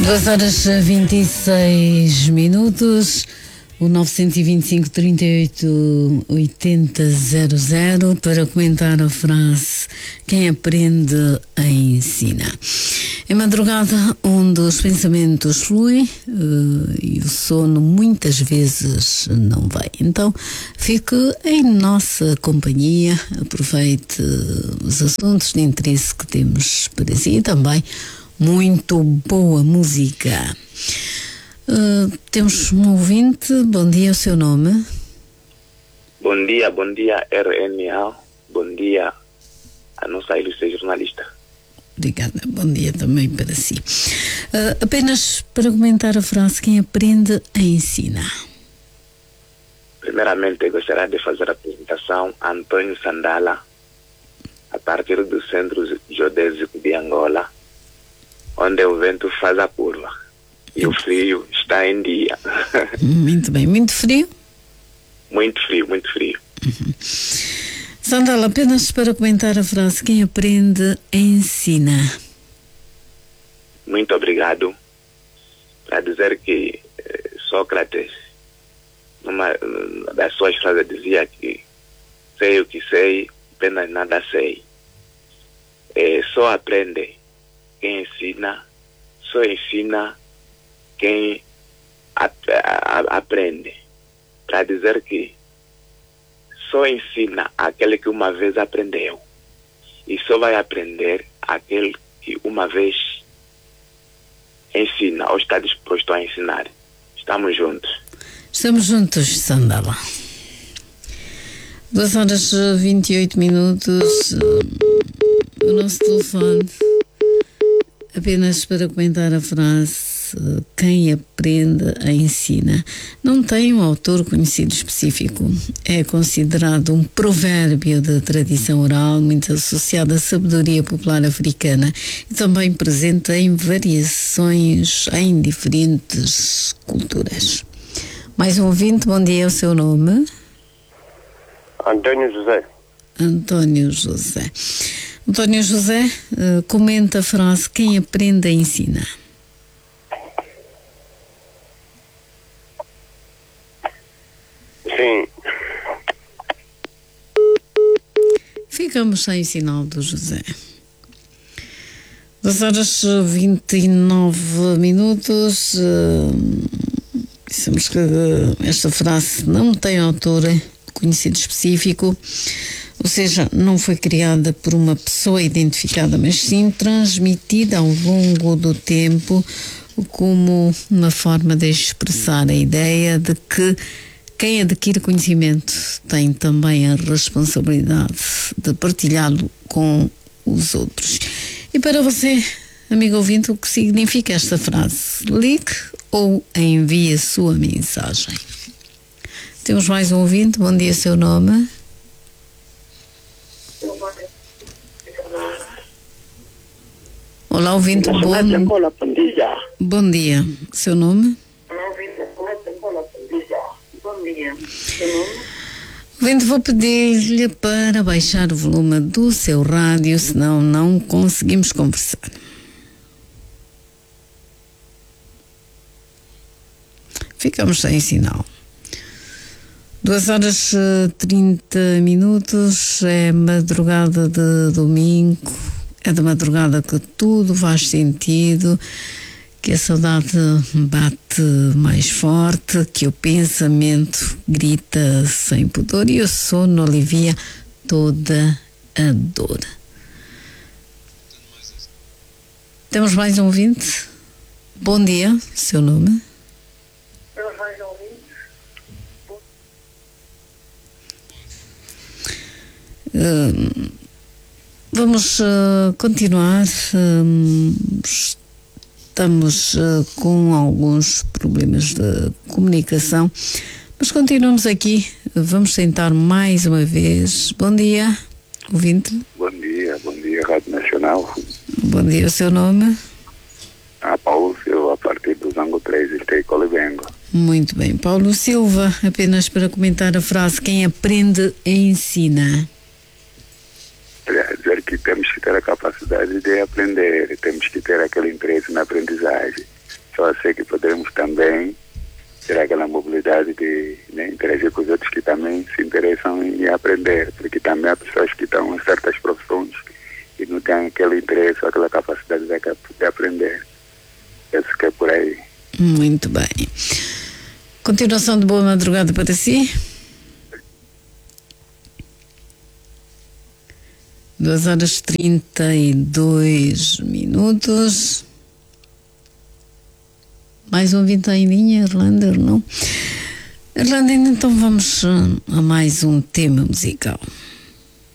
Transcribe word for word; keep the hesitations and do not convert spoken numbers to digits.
duas horas vinte e seis minutos, o nove dois cinco, trinta e oito, oitenta, zero zero para comentar a frase: quem aprende ensina. Em madrugada, onde os pensamentos fluem uh, e o sono muitas vezes não vem. Então, fique em nossa companhia, aproveite os assuntos de interesse que temos para si e também muito boa música. Uh, temos um ouvinte. Bom dia, o seu nome? Bom dia, bom dia R N A, bom dia a nossa ilustre jornalista. Obrigada, bom dia também para si. Uh, apenas para comentar a frase: quem aprende ensina. Primeiramente, gostaria de fazer a apresentação a Antônio Sandala, a partir do Centro Geodésico de Angola, onde o vento faz a curva e o frio está em dia. Muito bem. Muito frio? Muito frio, muito frio. Uhum. Sandala, apenas para comentar a frase: quem aprende ensina. Muito obrigado. Para dizer que eh, Sócrates, numa das suas frases, dizia que sei o que sei, apenas nada sei. Eh, só aprende quem ensina, só ensina quem ap a aprende. Para dizer que só ensina aquele que uma vez aprendeu, e só vai aprender aquele que uma vez ensina ou está disposto a ensinar. Estamos juntos. Estamos juntos, Sandala. duas horas e vinte e oito minutos. O nosso telefone. Apenas para comentar a frase: quem aprende ensina. Não tem um autor conhecido específico. É considerado um provérbio de tradição oral, muito associado à sabedoria popular africana e também presente em variações em diferentes culturas. Mais um ouvinte. Bom dia, o seu nome? Antônio José. Antônio José. Antônio José, uh, comenta a frase: quem aprende ensina. Sim. Ficamos sem sinal do José. duas horas e vinte e nove minutos. Uh, dissemos que uh, esta frase não tem autor conhecido específico, ou seja, não foi criada por uma pessoa identificada, mas sim transmitida ao longo do tempo como uma forma de expressar a ideia de que quem adquire conhecimento tem também a responsabilidade de partilhá-lo com os outros. E para você, amigo ouvinte, o que significa esta frase? Ligue ou envie a sua mensagem. Temos mais um ouvinte. Bom dia, seu nome? Olá, ouvinte. Bom, bom dia. Bom dia. Seu nome? Bom dia. Seu nome? Ouvinte, vou pedir-lhe para baixar o volume do seu rádio, senão não conseguimos conversar. Ficamos sem sinal. Duas horas e trinta minutos, é madrugada de domingo, é de madrugada que tudo faz sentido, que a saudade bate mais forte, que o pensamento grita sem pudor e o sono alivia toda a dor. Temos mais um ouvinte. Bom dia, seu nome? Temos mais um ouvinte. Uh, vamos uh, continuar. Uh, estamos uh, com alguns problemas de comunicação, mas continuamos aqui. Vamos tentar mais uma vez. Bom dia, ouvinte. Bom dia, bom dia, Rádio Nacional. Bom dia, o seu nome? A Paulo Silva, a partir do Zango três, Estei Colibengo. Muito bem, Paulo Silva, apenas para comentar a frase: quem aprende ensina. Quer dizer que temos que ter a capacidade de aprender, temos que ter aquele interesse na aprendizagem. Só assim que podemos também ter aquela mobilidade de, né, interagir com os outros que também se interessam em aprender, porque também há pessoas que estão em certas profissões e não têm aquele interesse, aquela capacidade de, de aprender. Penso que é por aí. Muito bem. Continuação de boa madrugada para si. Duas horas trinta e dois minutos. Mais um vinte em linha, Irlanda, não? Irlanda, então vamos a mais um tema musical.